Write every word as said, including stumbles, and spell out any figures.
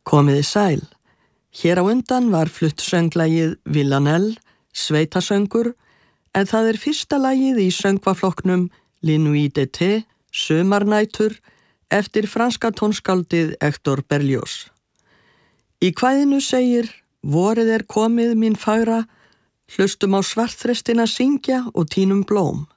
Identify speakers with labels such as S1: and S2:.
S1: Komiði sæl. Hér á undan var flutt sönglagið Villanelle, sveitasöngur, en það er fyrsta lagið í söngvaflokknum La Nuit d'été, sumarnætur, eftir franska tónskáldið Hector Berlioz. Í kvæðinu segir: Vorið er komið mín fagra, hlustum á svartþrestina syngja og tínum blóm.